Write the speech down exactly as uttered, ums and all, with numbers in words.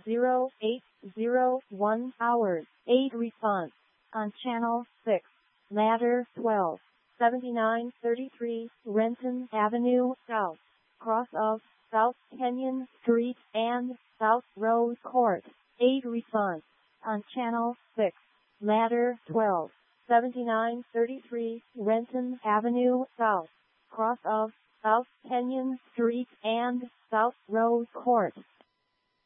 zero eight zero one hours. eight response. On channel six. Ladder twelve. seventy-nine thirty-three Renton Avenue South. Cross of South Kenyon Street and South Rose Court. eight response. On channel six. Ladder twelve. seventy-nine thirty-three Renton Avenue South. Cross of South Kenyon Street and South Rose Court.